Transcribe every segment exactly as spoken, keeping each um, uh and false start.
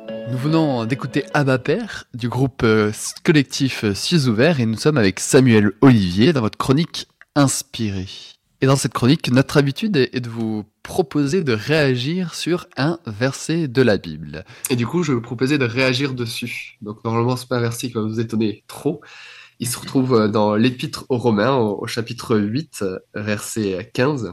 Nous venons d'écouter Abba Père du groupe euh, collectif euh, Cieux Ouverts et nous sommes avec Samuel Olivier dans votre chronique Inspirée. Et dans cette chronique, notre habitude est de vous proposer de réagir sur un verset de la Bible. Et du coup, je vais vous proposer de réagir dessus. Donc normalement, c'est pas un verset qui va vous étonner trop. Il se retrouve dans l'Épître aux Romains, au, au chapitre huit, verset quinze.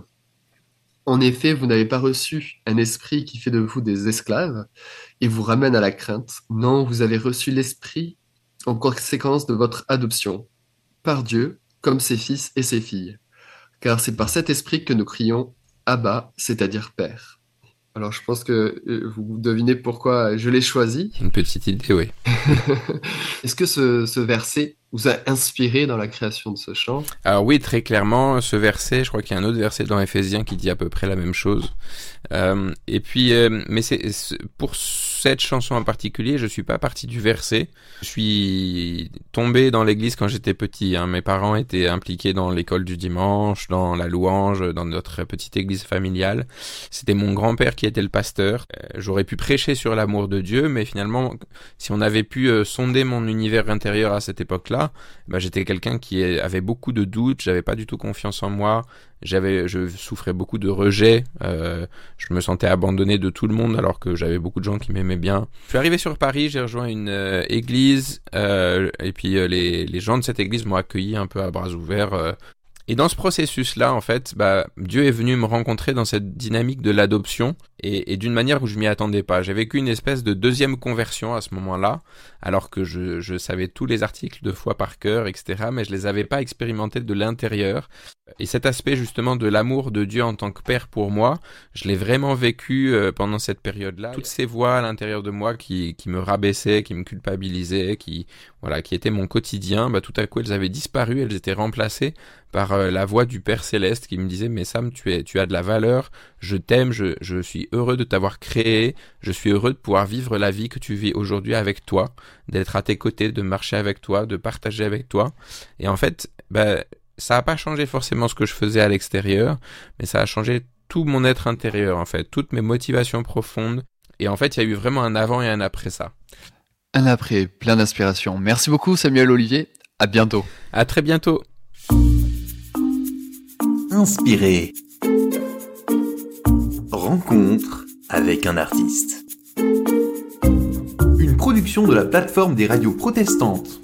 En effet, vous n'avez pas reçu un esprit qui fait de vous des esclaves et vous ramène à la crainte. Non, vous avez reçu l'esprit en conséquence de votre adoption par Dieu, comme ses fils et ses filles. Car c'est par cet esprit que nous crions Abba, c'est-à-dire Père. Alors je pense que euh, vous devinez pourquoi je l'ai choisi. Une petite idée, oui. Est-ce que ce, ce verset vous a inspiré dans la création de ce chant? Alors oui, très clairement, ce verset, je crois qu'il y a un autre verset dans Éphésiens qui dit à peu près la même chose. Euh, et puis, euh, mais c'est, c'est pour cette chanson en particulier, je suis pas parti du verset. Je suis tombé dans l'église quand j'étais petit. Hein. Mes parents étaient impliqués dans l'école du dimanche, dans la louange, dans notre petite église familiale. C'était mon grand-père qui était le pasteur. Euh, j'aurais pu prêcher sur l'amour de Dieu, mais finalement, si on avait pu euh, sonder mon univers intérieur à cette époque-là, bah, j'étais quelqu'un qui avait beaucoup de doutes, j'avais pas du tout confiance en moi, j'avais, je souffrais beaucoup de rejet, euh, je me sentais abandonné de tout le monde alors que j'avais beaucoup de gens qui m'aimaient bien. Je suis arrivé sur Paris, j'ai rejoint une euh, église, euh, et puis euh, les, les gens de cette église m'ont accueilli un peu à bras ouverts. Euh, Et dans ce processus-là, en fait, bah, Dieu est venu me rencontrer dans cette dynamique de l'adoption et, et d'une manière où je m'y attendais pas. J'ai vécu une espèce de deuxième conversion à ce moment-là, alors que je, je savais tous les articles de foi par cœur, et cetera, mais je les avais pas expérimentés de l'intérieur. Et cet aspect justement de l'amour de Dieu en tant que père pour moi, je l'ai vraiment vécu euh, pendant cette période-là. Toutes ces voix à l'intérieur de moi qui, qui me rabaissaient, qui me culpabilisaient, qui, voilà, qui étaient mon quotidien, bah, tout à coup elles avaient disparu, elles étaient remplacées par euh, la voix du Père Céleste qui me disait « Mais Sam, tu, es, tu as de la valeur, je t'aime, je, je suis heureux de t'avoir créé, je suis heureux de pouvoir vivre la vie que tu vis aujourd'hui avec toi, d'être à tes côtés, de marcher avec toi, de partager avec toi. » Et en fait, bah, ça n'a pas changé forcément ce que je faisais à l'extérieur, mais ça a changé tout mon être intérieur, en fait, toutes mes motivations profondes. Et en fait, il y a eu vraiment un avant et un après ça. Un après, plein d'inspiration. Merci beaucoup Samuel Olivier, à bientôt. À très bientôt. Inspiré. Rencontre avec un artiste. Une production de la plateforme des radios protestantes.